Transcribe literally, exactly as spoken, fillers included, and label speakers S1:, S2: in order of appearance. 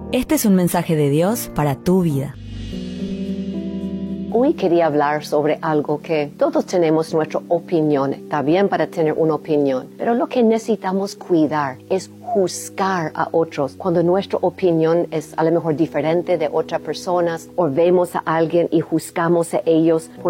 S1: Este es un mensaje de Dios para tu vida.
S2: Hoy quería hablar sobre algo que todos tenemos nuestra opinión. Está bien para tener una opinión, pero lo que necesitamos cuidar es juzgar a otros cuando nuestra opinión es a lo mejor diferente de otras personas, o vemos a alguien y juzgamos a ellos por